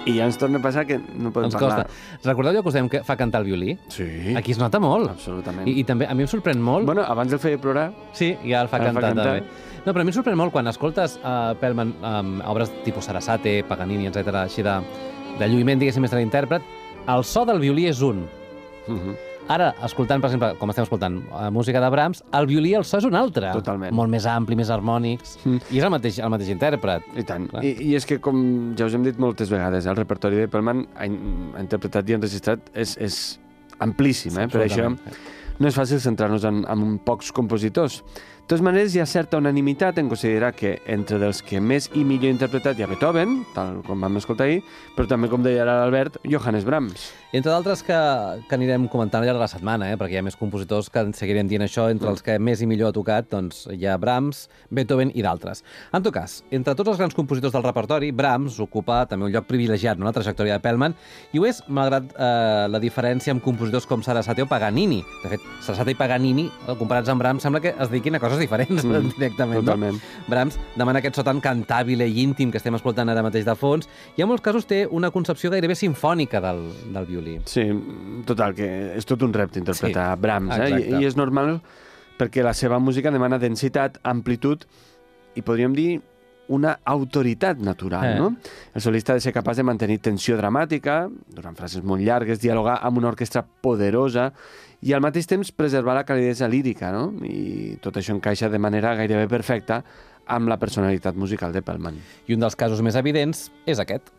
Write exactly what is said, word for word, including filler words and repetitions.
I ja ens torna a passar que no podem ens parlar. costa. Recordeu allò que us dèiem que fa cantar el violí? Sí. Aquí es nota molt. Absolutament. I, i també a mi em sorprèn molt... Bueno, abans el feia plorar. Sí, i ara el fa Ara el fa cantar, cantar. també. No, però a mi em sorprèn molt quan escoltes uh, Perlman, um, obres tipus Sarasate, Paganini, etcètera, així de, de lluïment, diguéssim, més de l'intèrpret, el so del violí és un. Uh -huh. Ara, escoltant, per exemple, com estem escoltant uh, música de Brahms, el violí el so és un altre. Totalment. Molt més ampli, més harmònics, Mm. i és el mateix, el mateix intèrpret. I tant. Clar. I, I és que, com ja us hem dit moltes vegades, el repertori de Perlman ha, in- ha interpretat i enregistrat és, és amplíssim, eh? Per això no és fàcil centrar-nos en, en pocs compositors. De totes maneres, hi ha certa unanimitat en considerar que entre dels que més i millor interpretat hi ha Beethoven, tal com vam escoltar ahir, però també, com deia ara l'Albert, Johannes Brahms. Entre d'altres que, que anirem comentant al llarg de la setmana, eh? Perquè hi ha més compositors que seguirem dient això, entre els que més i millor ha tocat, doncs hi ha Brahms, Beethoven i d'altres. En tot cas, entre tots els grans compositors del repertori, Brahms ocupa també un lloc privilegiat en la trajectòria de Perlman, i ho és malgrat eh, la diferència amb compositors com Sarasate o Paganini. De fet, Sarasate i Paganini, comparats amb Brahms, sembla que es dediquin a coses diferents mm, directament. Totalment. No? Brahms demana aquest so tan cantàbile i íntim que estem escoltant ara mateix de fons, i en molts casos té una concepció gairebé simfònica del, del violí. Sí, total, que és tot un repte interpretar Sí, Brahms, eh? exacte. I, I és normal perquè la seva música demana densitat, amplitud i podríem dir una autoritat natural, Eh. no? El solista ha de ser capaç de mantenir tensió dramàtica, durant frases molt llargues, dialogar amb una orquestra poderosa i al mateix temps preservar la calidesa lírica, no? I tot això encaixa de manera gairebé perfecta amb la personalitat musical de Perlman. I un dels casos més evidents és aquest.